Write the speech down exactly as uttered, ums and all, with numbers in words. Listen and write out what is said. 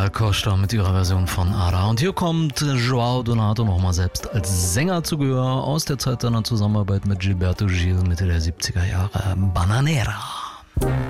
Gal Costa mit ihrer Version von Ada. Und hier kommt João Donato nochmal selbst als Sänger zu Gehör aus der Zeit seiner Zusammenarbeit mit Gilberto Gil Mitte der siebziger Jahre. Bananera.